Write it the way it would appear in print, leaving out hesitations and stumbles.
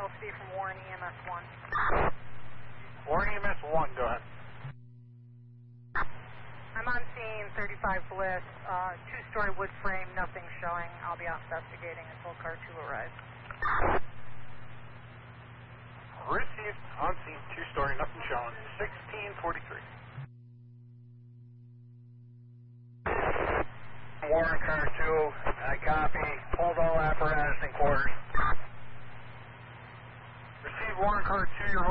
Steve from Warren EMS 1. Warren EMS 1, go ahead. I'm on scene, 35 Bliss, two-story wood frame, nothing showing. I'll be out investigating until car 2 arrives. Received, on scene, two-story, nothing showing, 1643. Warren car 2, I copy, hold all apparatus in quarters. Received Warren car 2, you're